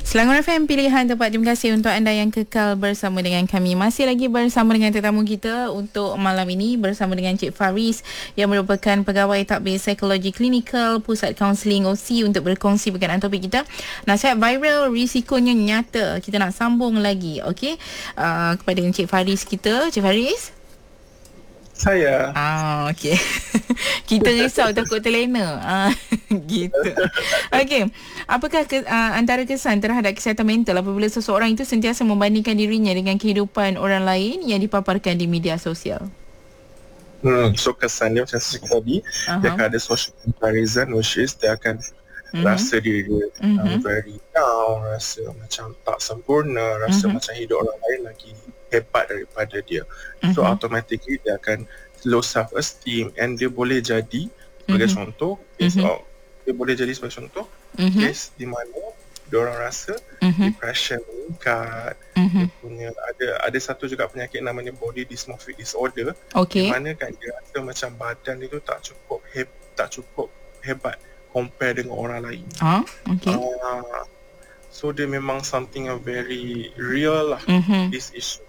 Selangor FM pilihan tempat. Terima kasih untuk anda yang kekal bersama dengan kami. Masih lagi bersama dengan tetamu kita untuk malam ini bersama dengan Cik Faris yang merupakan pegawai tadbir psikologi klinikal Pusat Kaunseling OC untuk berkongsi berkenaan topik kita. Nasihat viral risikonya nyata. Kita nak sambung lagi, okey? Kepada Cik Faris kita. Cik Faris? Saya. Okey. Kita risau takut terlena. Gitu. Okey. Apakah antara kesan terhadap kesihatan mental apabila seseorang itu sentiasa membandingkan dirinya dengan kehidupan orang lain yang dipaparkan di media sosial? So kesan dia macam saya tadi, dia akan ada social comparison, which is dia akan rasa diri dia very down, rasa macam tak sempurna, rasa macam hidup orang lain lagi hebat daripada dia. So automatically dia akan low self esteem, and dia boleh jadi sebagai contoh dia boleh jadi sebagai contoh case di mana dia orang rasa depression meningkat. Dia punya ada satu juga penyakit namanya body dysmorphic disorder, di mana kan dia rasa macam badan itu tak cukup hebat compare dengan orang lain. So dia memang something yang very real lah, this issue.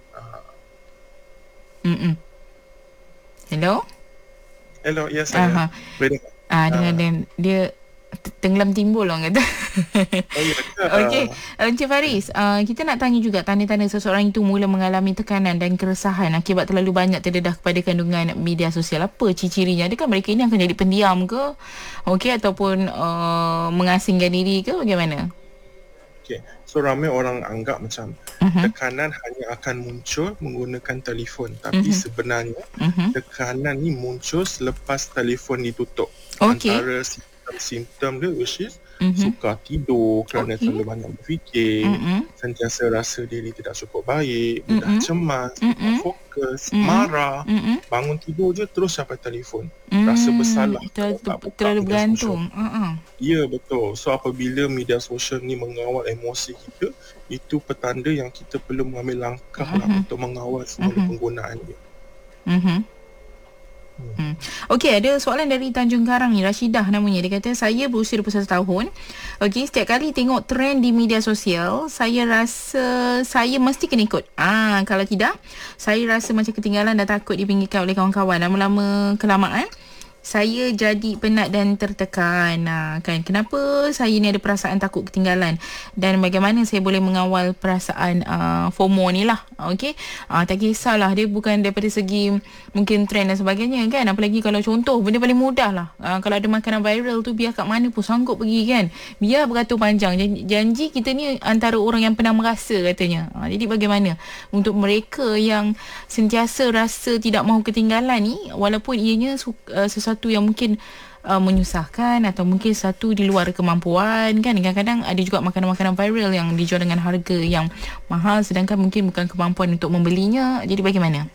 Hello, ya saya. Dengan dia tenggelam timbul orang kata. Okey, Encik Faris, kita nak tanya juga tanda-tanda seseorang itu mula mengalami tekanan dan keresahan akibat terlalu banyak terdedah kepada kandungan media sosial. Apa ciri-cirinya? Adakah mereka ini akan jadi pendiam ke? Okey, ataupun mengasingkan diri ke, bagaimana? Okay. So ramai orang anggap macam tekanan hanya akan muncul menggunakan telefon, tapi sebenarnya tekanan ni muncul selepas telefon ditutup. Antara simptom dia which is sukar tidur kerana terlalu banyak berfikir, sentiasa rasa diri tidak cukup baik, mudah cemas, fokus, marah, bangun tidur je terus sampai telefon, rasa bersalah, terlalu bergantung. Ya, betul. So apabila media sosial ni mengawal emosi kita, itu petanda yang kita perlu mengambil langkah lah untuk mengawal semula penggunaannya. Okey, ada soalan dari Tanjung Karang ni, Rashidah namanya. Dia kata, saya berusia 21 tahun. Okey, setiap kali tengok trend di media sosial, saya rasa saya mesti kena ikut. Kalau tidak, saya rasa macam ketinggalan dan takut dipinggirkan oleh kawan-kawan. Lama-lama kelamaan, saya jadi penat dan tertekan. Kan, kenapa saya ni ada perasaan takut ketinggalan, dan bagaimana saya boleh mengawal perasaan FOMO ni lah. Okey, tak kisahlah dia bukan daripada segi mungkin trend dan sebagainya kan. Apalagi kalau contoh benda paling mudah lah, kalau ada makanan viral tu, biar kat mana pun sanggup pergi kan, biar beratur panjang. Janji kita ni antara orang yang pernah merasa katanya. Jadi bagaimana untuk mereka yang sentiasa rasa tidak mahu ketinggalan ni, walaupun ianya sesuatu yang mungkin menyusahkan atau mungkin satu di luar kemampuan kan. Kadang-kadang ada juga makanan-makanan viral yang dijual dengan harga yang mahal, sedangkan mungkin bukan kemampuan untuk membelinya. Jadi bagaimana?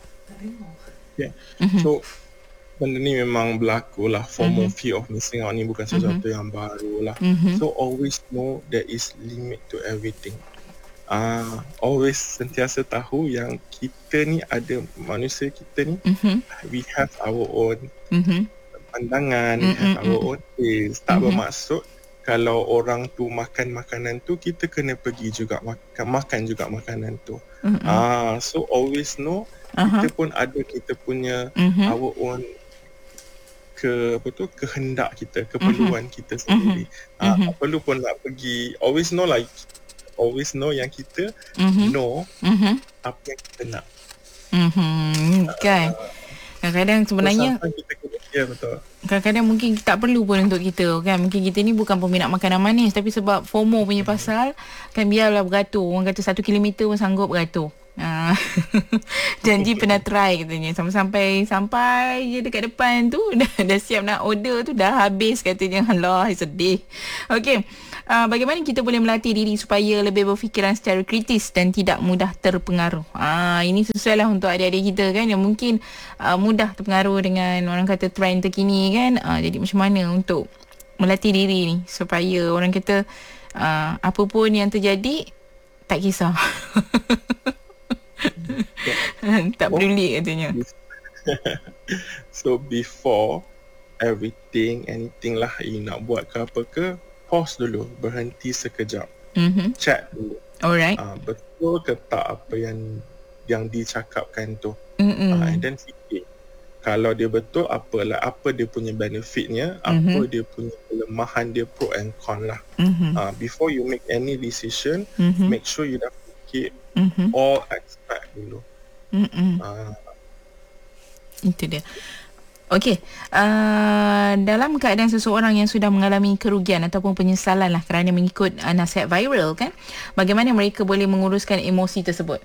So benda ni memang berlaku lah. FOMO, fear of missing out ni bukan sesuatu yang baru lah. So always know there is limit to everything. Always sentiasa tahu yang kita ni ada, manusia kita ni we have our own pandangan, we have our own taste. Tak bermaksud kalau orang tu makan makanan tu, kita kena pergi juga makan juga makanan tu. So always know kita pun ada kita punya our own kehendak kita, keperluan kita sendiri. Tak perlu pun nak pergi, always know yang kita know apa yang kita nak. Kan, kadang-kadang sebenarnya ya, betul. Kadang-kadang mungkin tak perlu pun untuk kita kan. Mungkin kita ni bukan peminat makanan manis, tapi sebab FOMO punya pasal kan, biarlah beratur. Orang kata 1 kilometer pun sanggup beratur. Janji pernah try katanya, sampai je dekat depan tu dah siap nak order tu, dah habis katanya. Allah, sedih. Okey, bagaimana kita boleh melatih diri supaya lebih berfikiran secara kritis dan tidak mudah terpengaruh? Ini sesuai lah untuk adik-adik kita kan, yang mungkin mudah terpengaruh dengan orang kata trend terkini kan. Jadi macam mana untuk melatih diri ni supaya orang kata apa pun yang terjadi tak kisah. Tak peduli katanya. So before anything lah you nak buat ke apa ke, pause dulu, berhenti sekejap. Check dulu. Alright. Betul ke tak apa yang dicakapkan tu. And then fikir. Kalau dia betul, apa dia punya benefitnya, apa dia punya kelemahan dia, pro and con lah. Before you make any decision, make sure you dah fikir all aspect dulu. Itu dia. Okey, dalam keadaan seseorang yang sudah mengalami kerugian ataupun penyesalan lah kerana mengikut nasihat viral kan, bagaimana mereka boleh menguruskan emosi tersebut?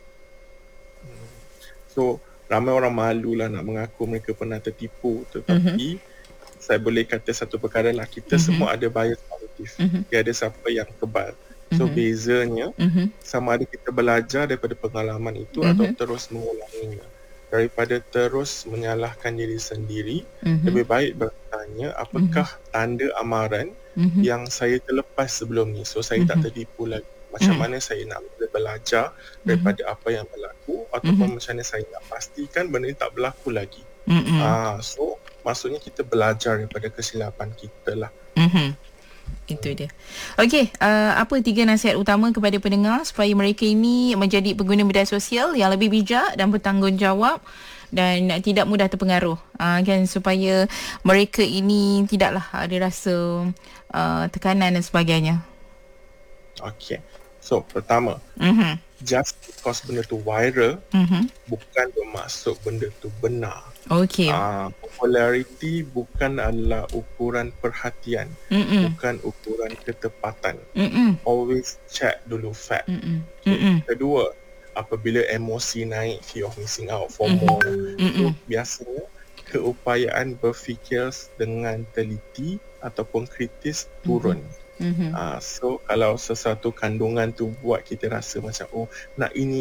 So, ramai orang malu lah nak mengaku mereka pernah tertipu. Tetapi saya boleh kata satu perkara lah, kita semua ada bias positif. Dia ada siapa yang kebal. So bezanya sama ada kita belajar daripada pengalaman itu atau terus mengulanginya. Daripada terus menyalahkan diri sendiri, lebih baik bertanya apakah tanda amaran yang saya terlepas sebelum ni. So saya tak tertipu lagi. Macam mana saya nak belajar daripada apa yang berlaku, ataupun macam mana saya nak pastikan benda ni tak berlaku lagi. So maksudnya kita belajar daripada kesilapan kita lah. Itu dia. Okey, apa 3 nasihat utama kepada pendengar supaya mereka ini menjadi pengguna media sosial yang lebih bijak dan bertanggungjawab dan tidak mudah terpengaruh, kan, supaya mereka ini tidaklah ada rasa tekanan dan sebagainya. Okay. So, pertama, just because benda tu viral, bukan bermaksud benda tu benar. Okay. Popularity bukan adalah ukuran perhatian, bukan ukuran ketepatan. Always check dulu fact. Okay. Kedua, apabila emosi naik, fear of missing out, FOMO, itu biasanya keupayaan berfikir dengan teliti ataupun kritis turun. So kalau sesuatu kandungan tu buat kita rasa macam nak ini,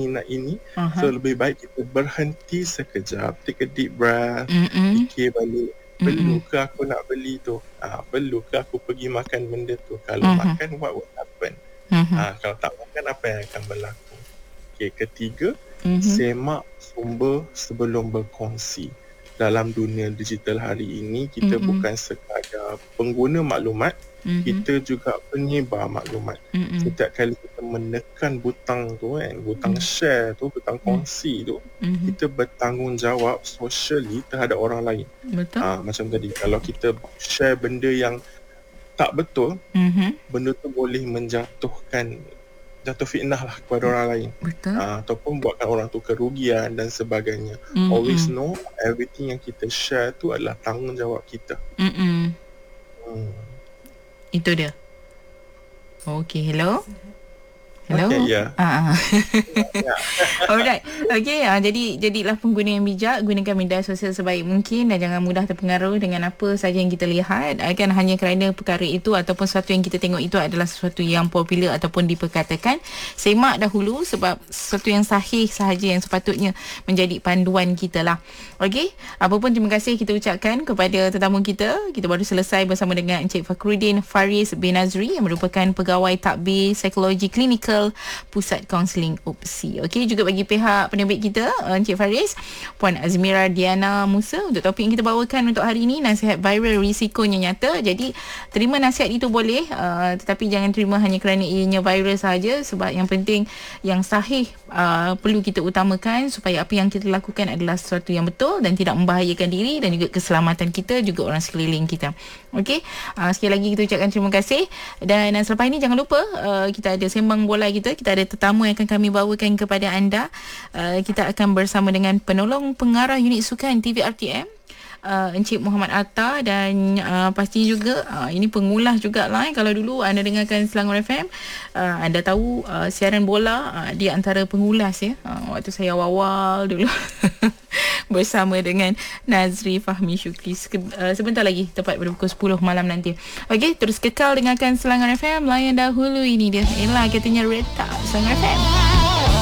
so lebih baik kita berhenti sekejap, take a deep breath, fikir balik, perlu ke aku nak beli tu, perlu ke aku pergi makan benda tu, kalau makan what will happen, kalau tak makan apa yang akan berlaku. Okay, ketiga, semak sumber sebelum berkongsi. Dalam dunia digital hari ini, kita bukan sekadar pengguna maklumat, kita juga penyebar maklumat. Setiap kali kita menekan butang tu kan, butang share tu, butang kongsi tu, kita bertanggungjawab socially terhadap orang lain. Betul. Macam tadi, kalau kita share benda yang tak betul, benda tu boleh jatuh fitnah lah kepada orang lain. Betul. Ataupun buatkan orang tu kerugian dan sebagainya. Always know everything yang kita share tu adalah tanggungjawab kita. Itu dia. Okay, hello. Hello. Okay, yeah. Alright. Okay, jadilah pengguna yang bijak, gunakan media sosial sebaik mungkin dan jangan mudah terpengaruh dengan apa saja yang kita lihat, kan, hanya kerana perkara itu ataupun sesuatu yang kita tengok itu adalah sesuatu yang popular ataupun diperkatakan. Semak dahulu sebab sesuatu yang sahih sahaja yang sepatutnya menjadi panduan kita lah. Okay, apapun terima kasih kita ucapkan kepada tetamu kita. Kita baru selesai bersama dengan Encik Fakhruddin Faris bin Nazri yang merupakan pegawai tadbir psikologi klinikal Pusat Kaunseling UPSI. Okey, juga bagi pihak penerbit kita, Encik Faris, Puan Azmira Diana Musa, untuk topik yang kita bawakan untuk hari ini, nasihat viral risikonya nyata. Jadi terima nasihat itu boleh, tetapi jangan terima hanya kerana ianya viral sahaja, sebab yang penting yang sahih perlu kita utamakan supaya apa yang kita lakukan adalah sesuatu yang betul dan tidak membahayakan diri dan juga keselamatan kita, juga orang sekeliling kita. Okey, sekali lagi kita ucapkan terima kasih. Dan selepas ini jangan lupa kita ada sembang bola kita ada tetamu yang akan kami bawakan kepada anda. Kita akan bersama dengan penolong pengarah unit sukan TVRTM, Encik Muhammad Atta, dan pasti juga ini pengulas jugalah. Kalau dulu anda dengarkan Selangor FM, anda tahu siaran bola di antara pengulas ya. Waktu saya awal-awal dulu bersama dengan Nazri Fahmi Syukri. Sebentar lagi, tepat pada pukul 10 malam nanti. Okey, terus kekal dengarkan Selangor FM. Layan dahulu, ini dia Ella katanya Reta Selangor FM.